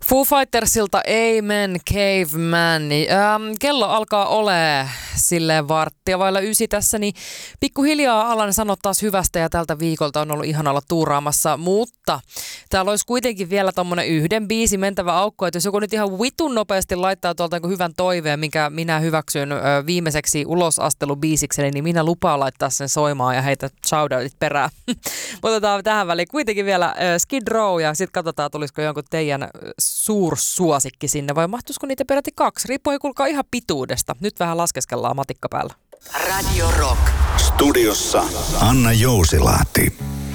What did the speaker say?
Foo Fightersilta Amen Caveman. Kello alkaa ole silleen 8:15 tässä, niin pikkuhiljaa alan sanoa taas hyvästä ja tältä viikolta on ollut ihana olla tuuraamassa, mutta täällä olisi kuitenkin vielä tommonen yhden biisin mentävä aukko, että jos joku nyt ihan vitun nopeasti laittaa tuolta hyvän toiveen, minkä minä hyväksyn viimeiseksi ulosastelubiisikseni, niin minä lupaan laittaa sen soimaan ja heitä shoutoutit perään. Otetaan tähän väliin kuitenkin vielä Skid Row ja sitten katsotaan, tulisiko jonkun teidän suursuosikki sinne vai mahtuisiko niitä peräti 2. Riippuu kuulkaa ihan pituudesta. Nyt vähän laskeskellaan matikka päällä. Radio Rock. Studiossa Anna Jousilahti.